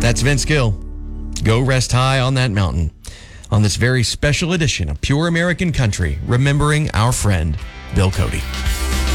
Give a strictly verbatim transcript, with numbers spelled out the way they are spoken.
That's Vince Gill. Go rest high on that mountain on this very special edition of Pure American Country, remembering our friend, Bill Cody.